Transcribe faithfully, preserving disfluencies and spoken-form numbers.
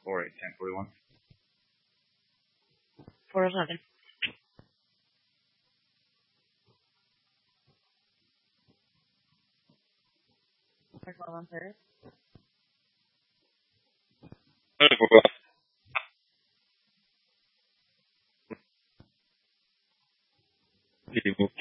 four eight ten forty-one. four oh seven. One third. He moved.